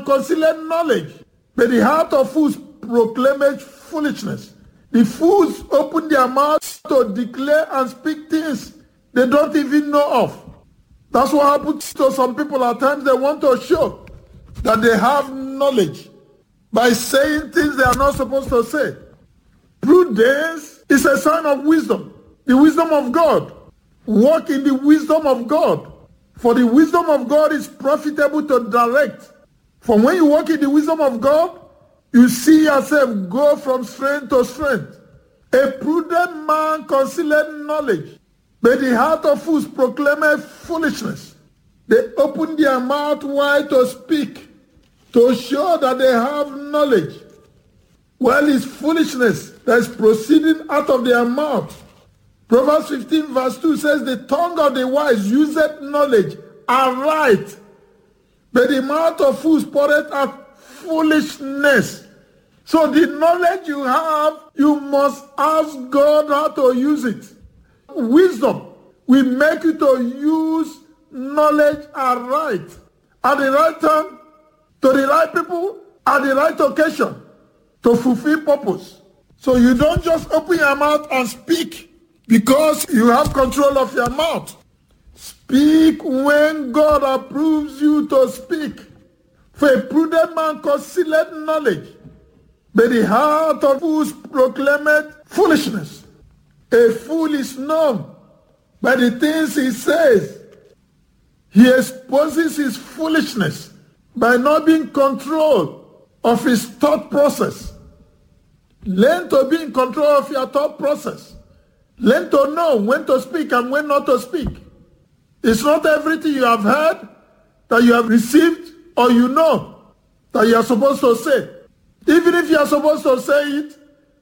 concealed knowledge, but the heart of fools proclaimeth foolishness. The fools open their mouths to declare and speak things they don't even know of. That's what happens to some people at times. They want to show that they have knowledge by saying things they are not supposed to say. Prudence is a sign of wisdom, the wisdom of God. Walk in the wisdom of God, for the wisdom of God is profitable to direct. For when you walk in the wisdom of God, you see yourself go from strength to strength. A prudent man concealeth knowledge, but the heart of fools proclaimeth foolishness. They open their mouth wide to speak, to show that they have knowledge, while it's foolishness that is proceeding out of their mouth. Proverbs 15 verse 2 says, the tongue of the wise useth knowledge aright, but the mouth of fools poureth out foolishness. So the knowledge you have, you must ask God how to use it. Wisdom will make you to use knowledge aright, at the right time, to the right people, at the right occasion, to fulfill purpose. So you don't just open your mouth and speak because you have control of your mouth. Speak when God approves you to speak. For a prudent man concealeth knowledge, but the heart of fools proclaimeth foolishness. A fool is known by the things he says. He exposes his foolishness by not being in control of his thought process. Learn to be in control of your thought process. Learn to know when to speak and when not to speak. It's not everything you have heard that you have received or you know that you are supposed to say. Even if you are supposed to say it,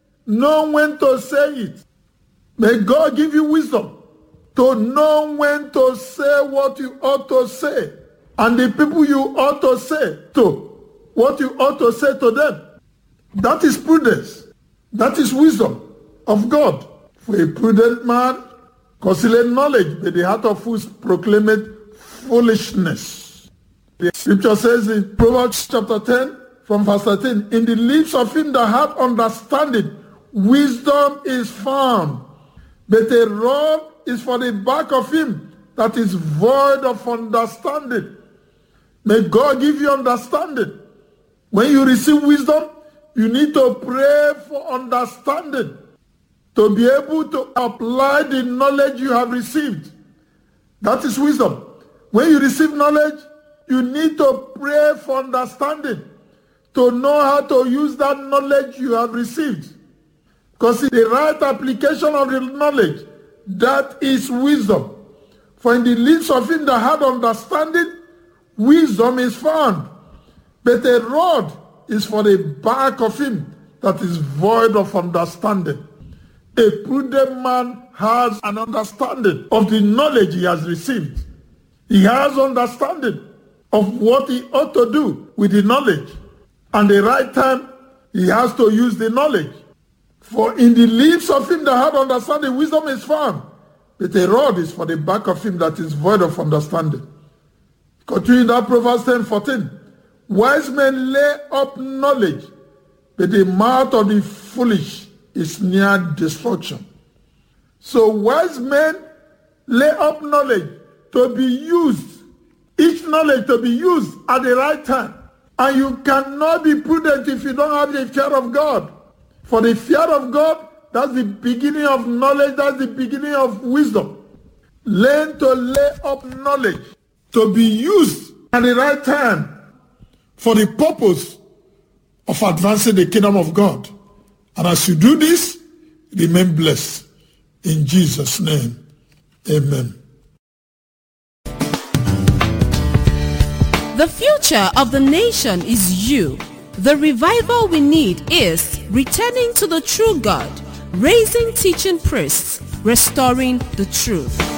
know when to say it. May God give you wisdom to know when to say what you ought to say, and the people you ought to say to, what you ought to say to them. That is prudence. That is wisdom of God. For a prudent man concealeth knowledge, but the heart of fools proclaimeth foolishness. The scripture says in Proverbs chapter 10, from verse 13, in the lips of him that hath understanding, wisdom is found, but a rod is for the back of him that is void of understanding. May God give you understanding. When you receive wisdom, you need to pray for understanding, to be able to apply the knowledge you have received. That is wisdom. When you receive knowledge, you need to pray for understanding, to know how to use that knowledge you have received. Because in the right application of the knowledge, that is wisdom. For in the lips of him that had understanding, wisdom is found. But a rod is for the back of him that is void of understanding. A prudent man has an understanding of the knowledge he has received. He has understanding of what he ought to do with the knowledge. And the right time, he has to use the knowledge. For in the lips of him that had understanding, wisdom is found. But a rod is for the back of him that is void of understanding. Continuing that, Proverbs 10:14. Wise men lay up knowledge, but the mouth of the foolish is near destruction. So wise men lay up knowledge to be used, each knowledge to be used at the right time. And you cannot be prudent if you don't have the fear of God. For the fear of God, that's the beginning of knowledge, that's the beginning of wisdom. Learn to lay up knowledge to be used at the right time for the purpose of advancing the kingdom of God. And as you do this, remain blessed. In Jesus' name, amen. The future of the nation is you. The revival we need is returning to the true God, raising teaching priests, restoring the truth.